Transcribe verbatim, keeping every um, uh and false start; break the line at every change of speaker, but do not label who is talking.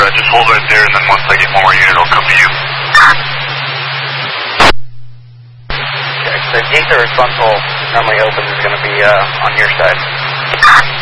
uh, just hold right there, and then once I get one more unit, I'll come to you.
Okay, the gate to response hole normally opens is going to be uh, on your side.